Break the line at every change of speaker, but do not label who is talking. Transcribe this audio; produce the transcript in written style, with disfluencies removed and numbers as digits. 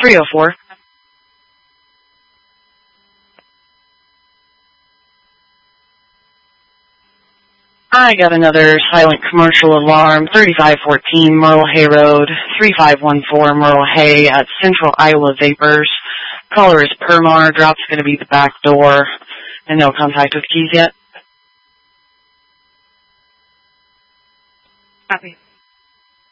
304. I got another silent commercial alarm, 3514 Merle Hay Road, 3514 Merle Hay at Central Iowa Vapors. Caller is Permar, drop's going to be the back door, and no contact with keys yet.
Copy.